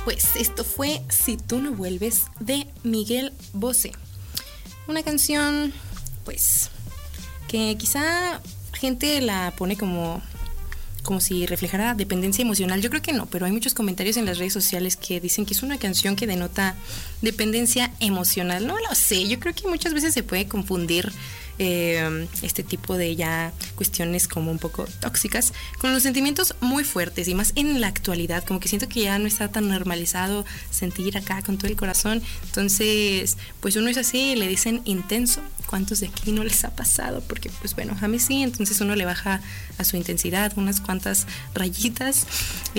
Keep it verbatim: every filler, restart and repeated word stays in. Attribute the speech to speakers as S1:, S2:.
S1: Pues esto fue Si tú no vuelves de Miguel Bosé. Una canción, pues, que quizá gente la pone como, como si reflejara dependencia emocional. Yo creo que no, pero hay muchos comentarios en las redes sociales que dicen que es una canción que denota dependencia emocional. No lo sé, yo creo que muchas veces se puede confundir Eh, este tipo de ya cuestiones como un poco tóxicas con los sentimientos muy fuertes, y más en la actualidad, como que siento que ya no está tan normalizado sentir acá con todo el corazón. Entonces pues uno es así, le dicen intenso. ¿Cuántos de aquí no les ha pasado? Porque pues bueno, a mí sí. Entonces uno le baja a su intensidad unas cuantas rayitas.